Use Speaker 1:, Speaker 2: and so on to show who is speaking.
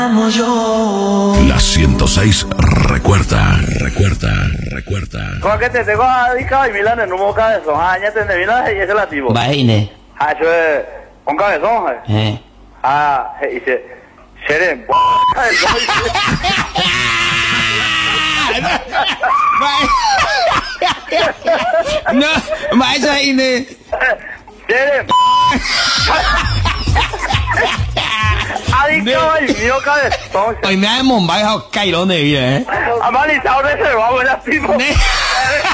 Speaker 1: La 106 recuerda.
Speaker 2: Con que te tengo a Dica y Milán en un boca de son. Ah, ya te de Milán y ese lativo.
Speaker 3: Vaine.
Speaker 2: Ah, eso es un cabezón. Ah, dice, Seren, cabezón.
Speaker 3: No, maestra Ine.
Speaker 2: Seren. Adiós, y mío cabezón.
Speaker 3: Hoy me ha de Mumbai, cây lỗ này vậy.
Speaker 2: Amalizado reservado el lativo.